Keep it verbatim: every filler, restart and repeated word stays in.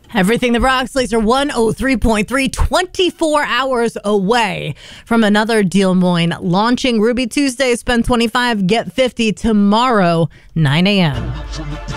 Everything that rocks, Laser one oh three point three, twenty-four hours away from another Des Moines launching. Ruby Tuesday, spend twenty-five, get fifty tomorrow, nine a.m.